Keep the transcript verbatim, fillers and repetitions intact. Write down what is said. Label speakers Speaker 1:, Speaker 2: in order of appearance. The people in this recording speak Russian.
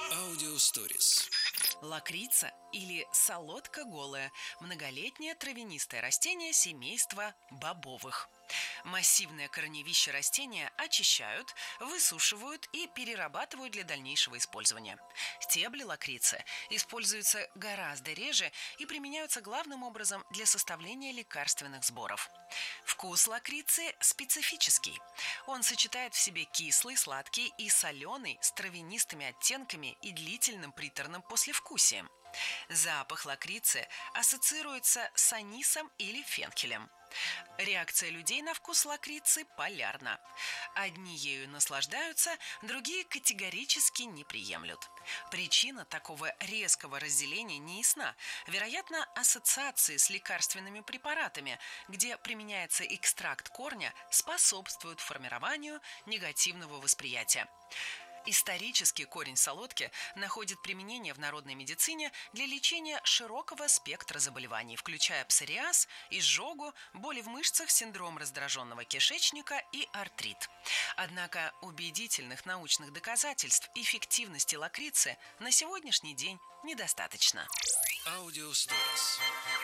Speaker 1: Аудиосторис.
Speaker 2: Лакрица или солодка голая – многолетнее травянистое растение семейства бобовых. Массивное корневище растения очищают, высушивают и перерабатывают для дальнейшего использования. Стебли лакрицы используются гораздо реже и применяются главным образом для составления лекарственных сборов. Вкус лакрицы специфический. Он сочетает в себе кислый, сладкий и соленый с травянистыми оттенками и длительным приторным послевкусием. Запах лакрицы ассоциируется с анисом или фенхелем. Реакция людей на вкус лакрицы полярна. Одни ею наслаждаются, другие категорически не приемлют. Причина такого резкого разделения не ясна. Вероятно, ассоциации с лекарственными препаратами, где применяется экстракт корня, способствуют формированию негативного восприятия. Исторически корень солодки находит применение в народной медицине для лечения широкого спектра заболеваний, включая псориаз, изжогу, боли в мышцах, синдром раздраженного кишечника и артрит. Однако убедительных научных доказательств эффективности лакрицы на сегодняшний день недостаточно.
Speaker 1: Аудиосторис.